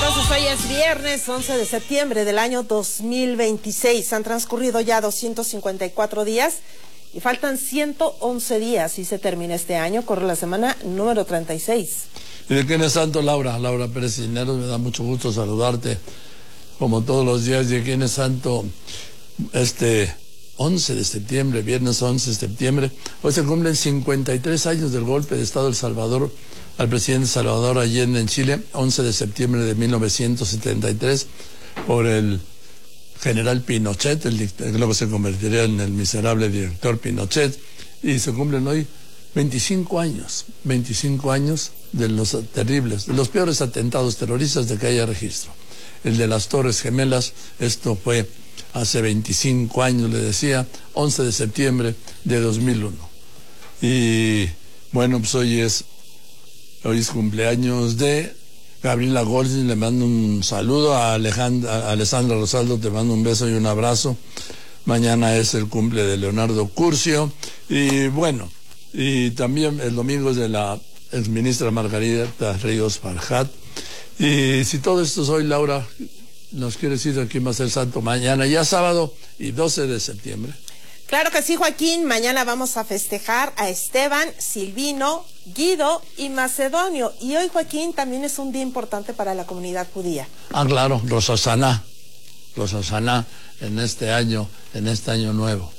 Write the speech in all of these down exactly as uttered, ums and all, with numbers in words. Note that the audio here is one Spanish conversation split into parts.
entonces hoy es viernes once de septiembre del año dos mil veintiséis. Han transcurrido ya doscientos cincuenta y cuatro días y faltan ciento once días y se termina este año. Corre la semana número treinta y seis. ¿Y de quién es santo, Laura? Laura Pérez Cisneros, me da mucho gusto saludarte como todos los días. ¿Y de quién es santo este once de septiembre, viernes once de septiembre? Hoy se cumplen cincuenta y tres años del golpe de Estado de El Salvador al presidente Salvador Allende en Chile, once de septiembre de mil novecientos setenta y tres, por el general Pinochet, el que luego se convertiría en el miserable director Pinochet, y se cumplen hoy veinticinco años, veinticinco años de los terribles, de los peores atentados terroristas de que haya registro. El de las Torres Gemelas, esto fue hace veinticinco años, le decía, once de septiembre de dos mil uno. Y bueno, pues hoy es Hoy es cumpleaños de Gabriela Goldsmith, le mando un saludo. A Alejandra, a Alessandra Rosaldo, te mando un beso y un abrazo. Mañana es el cumple de Leonardo Curcio. Y bueno, y también el domingo es de la exministra Margarita Ríos Farjat. Y si todo esto es hoy, Laura, ¿nos quiere decir a quién va a ser santo mañana? Ya sábado y doce de septiembre. Claro que sí, Joaquín. Mañana vamos a festejar a Esteban, Silvino, Guido y Macedonio. Y hoy, Joaquín, también es un día importante para la comunidad judía. Ah, claro, Rosh Hashanah. Rosh Hashanah en este año, en este año nuevo.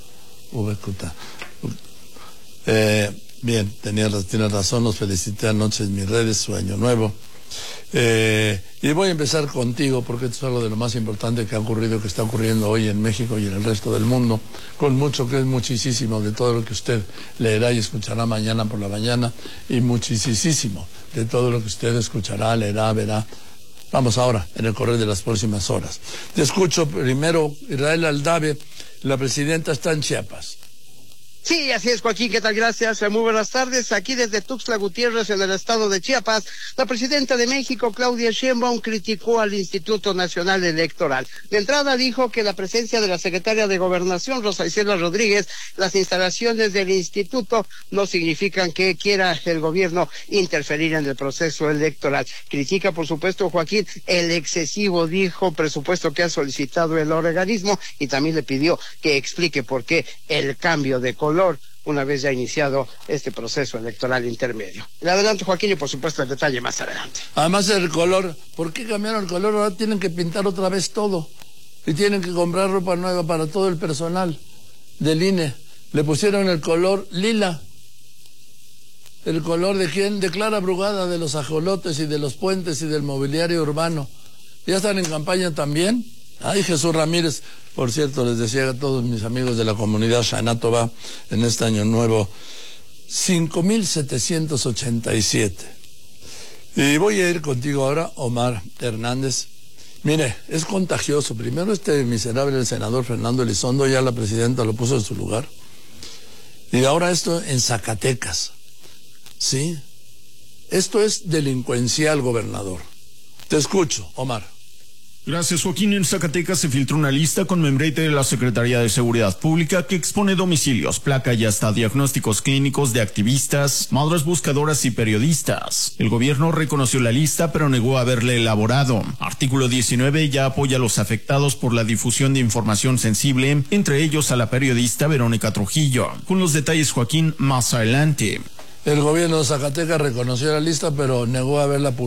Eh, bien, tenía, tiene razón, los felicité anoche en mis redes, su año nuevo. Eh, y voy a empezar contigo porque esto es algo de lo más importante que ha ocurrido, que está ocurriendo hoy en México y en el resto del mundo, con mucho que es muchísimo de todo lo que usted leerá y escuchará mañana por la mañana, y muchísimo de todo lo que usted escuchará, leerá, verá. Vamos ahora, en el correr de las próximas horas. Te escucho primero, Israel Aldave. La presidenta está en Chiapas. Sí, así es, Joaquín, ¿qué tal? Gracias, muy buenas tardes. Aquí desde Tuxtla Gutiérrez, en el estado de Chiapas, la presidenta de México, Claudia Sheinbaum, criticó al Instituto Nacional Electoral. De entrada dijo que la presencia de la secretaria de Gobernación, Rosa Isela Rodríguez, las instalaciones del instituto no significan que quiera el gobierno interferir en el proceso electoral. Critica, por supuesto, Joaquín, el excesivo, dijo, presupuesto que ha solicitado el organismo, y también le pidió que explique por qué el cambio de color una vez ya iniciado este proceso electoral intermedio. Le adelanto, Joaquín, y por supuesto el detalle más adelante. Además el color, ¿por qué cambiaron el color? Ahora tienen que pintar otra vez todo y tienen que comprar ropa nueva para todo el personal del I N E. Le pusieron el color lila. ¿El color de quién? De Clara Brugada, de los ajolotes y de los puentes y del mobiliario urbano. ¿Ya están en campaña también? Ay, Jesús Ramírez, por cierto, les decía a todos mis amigos de la comunidad Shana Tova en este año nuevo, cinco mil setecientos ochenta y siete. Y voy a ir contigo ahora, Omar Hernández. Mire, es contagioso. Primero este miserable, el senador Fernando Elizondo, ya la presidenta lo puso en su lugar. Y ahora esto en Zacatecas. ¿Sí? Esto es delincuencial, gobernador. Te escucho, Omar. Gracias, Joaquín. En Zacatecas se filtró una lista con membrete de la Secretaría de Seguridad Pública que expone domicilios, placa y hasta diagnósticos clínicos de activistas, madres buscadoras y periodistas. El gobierno reconoció la lista, pero negó haberla elaborado. Artículo diecinueve ya apoya a los afectados por la difusión de información sensible, entre ellos a la periodista Verónica Trujillo. Con los detalles, Joaquín, más adelante. El gobierno de Zacatecas reconoció la lista, pero negó haberla publicado.